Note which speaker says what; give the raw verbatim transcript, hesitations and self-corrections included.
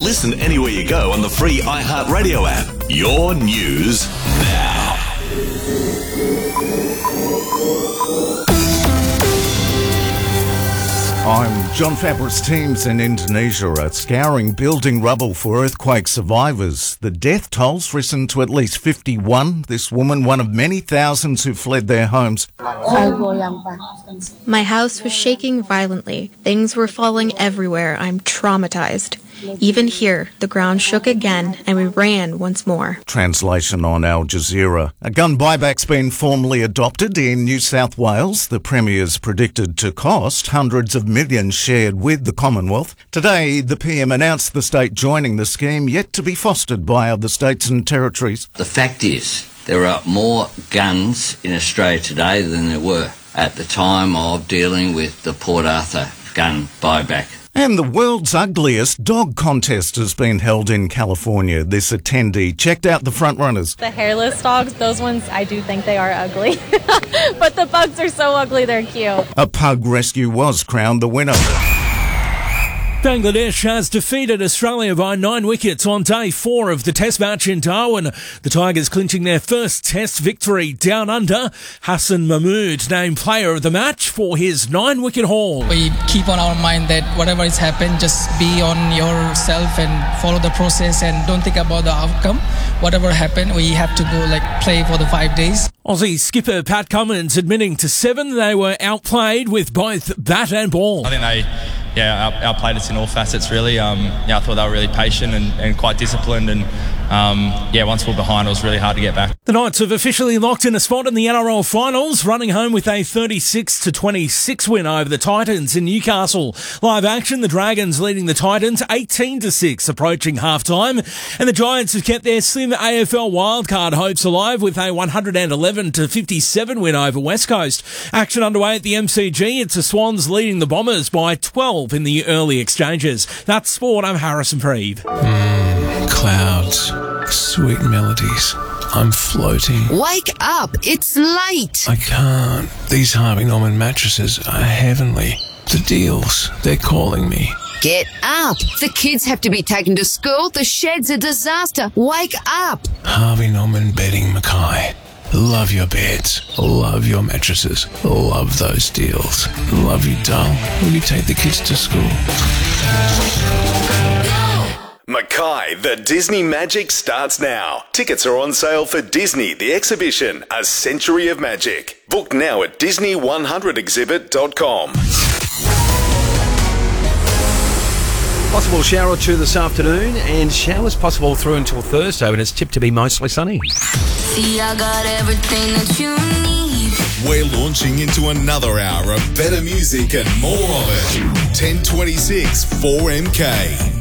Speaker 1: Listen anywhere you go on the free iHeartRadio app. Your news now.
Speaker 2: I'm John Fabris. Teams in Indonesia are scouring building rubble for earthquake survivors. The death toll's risen to at least fifty-one. This woman, one of many thousands who fled their homes.
Speaker 3: My house was shaking violently. Things were falling everywhere. I'm traumatized. Even here, the ground shook again and we ran once more.
Speaker 2: Translation on Al Jazeera. A gun buyback's been formally adopted in New South Wales. The Premier's predicted to cost hundreds of millions shared with the Commonwealth. Today, the P M announced the state joining the scheme, yet to be fostered by other states and territories.
Speaker 4: The fact is, there are more guns in Australia today than there were at the time of dealing with the Port Arthur gun buyback.
Speaker 2: And the world's ugliest dog contest has been held in California. This attendee checked out the frontrunners.
Speaker 5: The hairless dogs, those ones, I do think they are ugly. But the pugs are so ugly, they're cute.
Speaker 2: A pug rescue was crowned the winner.
Speaker 6: Bangladesh has defeated Australia by nine wickets on day four of the Test match in Darwin. The Tigers clinching their first Test victory down under. Hassan Mahmood named player of the match for his nine-wicket haul.
Speaker 7: We keep on our mind that whatever has happened, just be on yourself and follow the process and don't think about the outcome. Whatever happened, we have to go like play for the five days.
Speaker 6: Aussie skipper Pat Cummins admitting to seven they were outplayed with both bat and ball.
Speaker 8: I think they yeah, out, outplayed us in all facets, really. Um, yeah, I thought they were really patient and, and quite disciplined. And, um, yeah, once we were behind, it was really hard to get back.
Speaker 6: The Knights have officially locked in a spot in the N R L Finals, running home with a thirty-six to twenty-six win over the Titans in Newcastle. Live action, the Dragons leading the Titans eighteen to six, approaching half-time. And the Giants have kept their slim A F L wildcard hopes alive with a one hundred eleven to fifty-seven win over West Coast. Action underway at the M C G. It's the Swans leading the Bombers by twelve in the early exchanges. That's sport. I'm Harrison Freed.
Speaker 9: Mm, clouds, sweet melodies. I'm floating.
Speaker 10: Wake up! It's late!
Speaker 9: I can't. These Harvey Norman mattresses are heavenly. The deals, they're calling me.
Speaker 10: Get up! The kids have to be taken to school. The shed's a disaster. Wake up!
Speaker 9: Harvey Norman Bedding Mackay. Love your beds. Love your mattresses. Love those deals. Love you, doll. Will you take the kids to school?
Speaker 1: Mackay, the Disney Magic starts now. Tickets are on sale for Disney, the exhibition, A Century of Magic. Book now at disney one hundred exhibit dot com.
Speaker 11: Possible shower or two this afternoon, and showers possible through until Thursday, when it's tipped to be mostly sunny.
Speaker 12: See, I got everything that you need.
Speaker 1: We're launching into another hour of better music and more of it. ten twenty-six four M K.